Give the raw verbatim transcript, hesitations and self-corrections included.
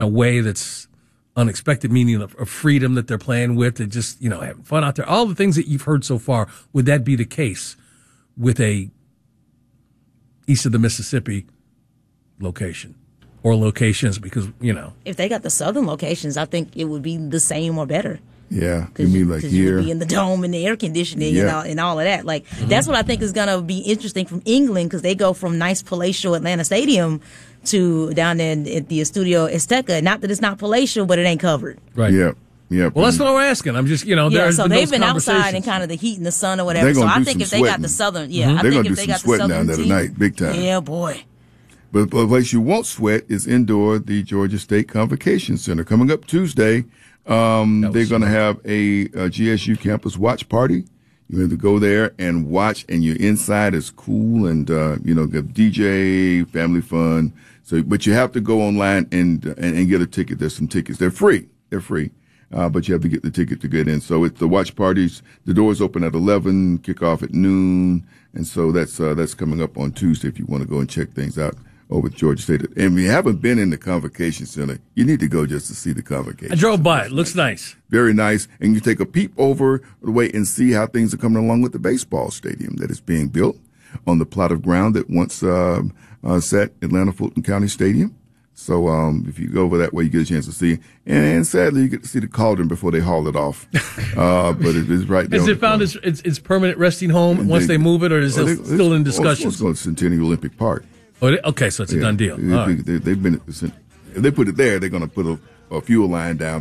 a way that's unexpected, meaning of, of freedom that they're playing with, to just, you know, having fun out there. All the things that you've heard so far, would that be the case with a east of the Mississippi location or locations? Because, you know, if they got the southern locations, I think it would be the same or better. Yeah, you mean like Because here? you would be in the dome and the air conditioning Yeah. and, all, and all of that. Like, mm-hmm. that's what I think is going to be interesting from England, because they go from nice palatial Atlanta Stadium to down in at the Estadio Azteca. Not that it's not palatial, but it ain't covered. Right. Yeah. Yeah. Well, that's what we're asking. I'm just, you know, Yeah, there's so been they've those been outside in conversations. kind of the heat and the sun or whatever. They're So gonna I do think some if they got sweating. the southern, yeah, Mhm. I They're think gonna if do they some got the sweating southern down there team, tonight, big time. Yeah, boy. But the place you won't sweat is indoor, the Georgia State Convocation Center. Coming up Tuesday, um, they're going to have a, a G S U campus watch party. You have to go there and watch, and you're inside. It's cool, and uh, you know, the D J, family fun. So, but you have to go online and, and and get a ticket. There's some tickets. They're free. They're free, uh, but you have to get the ticket to get in. So it's the watch parties. The doors open at eleven, kick off at noon, and so that's uh, that's coming up on Tuesday. If you want to go and check things out over at Georgia State, and if you haven't been in the Convocation Center, you need to go just to see the Convocation. I drove by. It looks nice. Very nice. And you take a peep over the way and see how things are coming along with the baseball stadium that is being built on the plot of ground that once uh, uh, sat Atlanta Fulton County Stadium. So um, if you go over that way, you get a chance to see. And, and sadly, you get to see the cauldron before they haul it off. Uh, but it is right there. Has on it the found its, its, its permanent resting home And once they, they- move it, or is Oh, it they- still in it's- discussion? It's going to Centennial Olympic Park. Oh, they- okay, so it's a Yeah. done deal. They, All right. they, they've been, if they put it there, they're going to put a, a fuel line down